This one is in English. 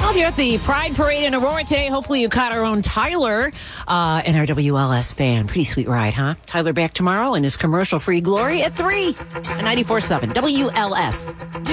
Well, here at the Pride Parade in Aurora today, hopefully you caught our own Tyler in our WLS van. Pretty sweet ride, huh? Tyler back tomorrow in his commercial-free glory at 3 on 94.7 WLS.